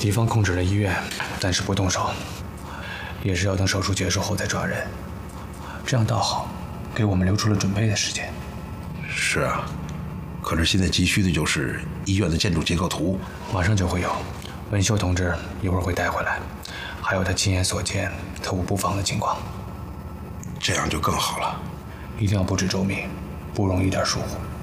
敌方控制了医院，暂时不动手，也是要等手术结束后再抓人。这样倒好，给我们留出了准备的时间。 是啊，可是现在急需的就是医院的建筑结构图， 马上就会有。文秀同志一会儿会带回来，还有他亲眼所见特务布防的情况。 这样就更好了。 一定要布置周密，不容一点疏忽。